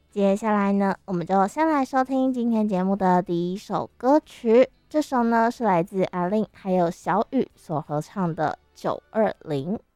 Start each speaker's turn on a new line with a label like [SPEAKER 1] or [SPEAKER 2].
[SPEAKER 1] 接下来呢，我们就先来收听今天节目的第一首歌曲。这首呢是来自阿令还有小雨所合唱的《920》。